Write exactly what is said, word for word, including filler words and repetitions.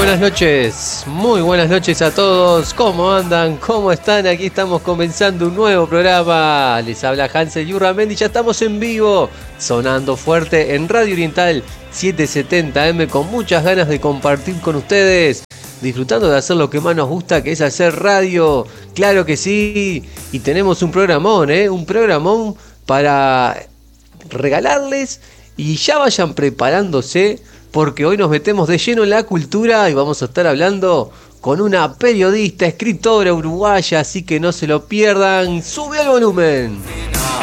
buenas noches, muy buenas noches a todos. ¿Cómo andan? ¿Cómo están? Aquí estamos comenzando un nuevo programa. Les habla Hansel Yurramendi, ya estamos en vivo, sonando fuerte en Radio Oriental setecientos setenta eme, con muchas ganas de compartir con ustedes, disfrutando de hacer lo que más nos gusta, que es hacer radio. Claro que sí, y tenemos un programón, ¿eh? Un programón para regalarles, y ya vayan preparándose, porque hoy nos metemos de lleno en la cultura y vamos a estar hablando con una periodista, escritora uruguaya, así que no se lo pierdan. ¡Sube el volumen!